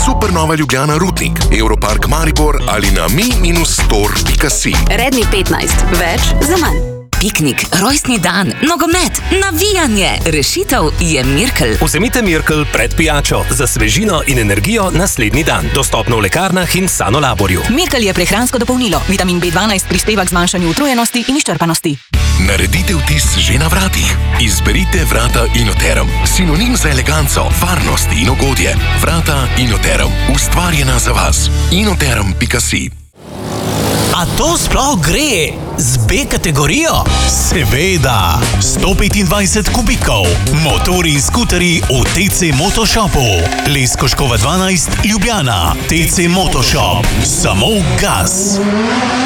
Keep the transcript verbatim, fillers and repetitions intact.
Supernova Ljubljana Rudnik, Europark Maribor ali na mi store pika si. Redni petnajst. Več za manj. Piknik, rojstni dan, nogomet, navijanje. Rešitev je Mirkel. Vzemite Mirkel pred pijačo za svežino in energijo naslednji dan. Dostopno v lekarnah in Sanolaborju. Mirkel je prehransko dopolnilo. Vitamin B dvanajst prispeva k zmanjšanju utrujenosti in izčrpanosti. Naredite vtis že na vratih. Izberite vrata Inoterum. Sinonim za eleganco, varnost in ugodje. Vrata Inoterum. Ustvarjena za vas. inoterum pika si. A to sploh gre z B kategorijo? Seveda! sto petindvajset kubikov. Motori in skuteri v T C Motoshopu. Leskoškova dvanajst, Ljubljana. T C Motoshop. Samo gas.